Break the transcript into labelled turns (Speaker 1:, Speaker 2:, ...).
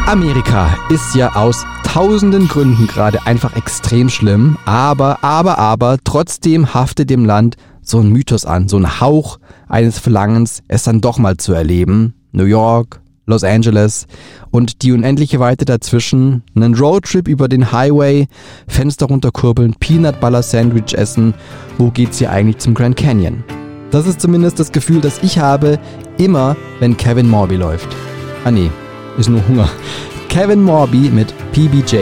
Speaker 1: Amerika ist ja aus tausenden Gründen gerade einfach extrem schlimm, aber trotzdem haftet dem Land so ein Mythos an, so ein Hauch eines Verlangens, es dann doch mal zu erleben. New York, Los Angeles und die unendliche Weite dazwischen, einen Roadtrip über den Highway, Fenster runterkurbeln, Peanut Butter Sandwich essen. Wo geht's hier eigentlich zum Grand Canyon? Das ist zumindest das Gefühl, das ich habe, immer wenn Kevin Morby läuft. Ah nee, ist nur Hunger. Kevin Morby mit PBJ.